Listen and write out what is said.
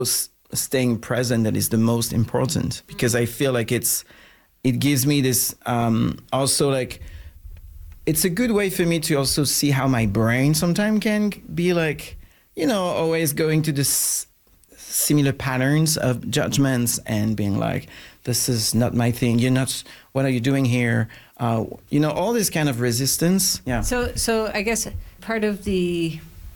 staying present that is the most important, because I feel like it gives me this also like, it's a good way for me to also see how my brain sometimes can be like, always going to this similar patterns of judgments and being like, this is not my thing. You're not, what are you doing here? All this kind of resistance. Yeah. So I guess part of the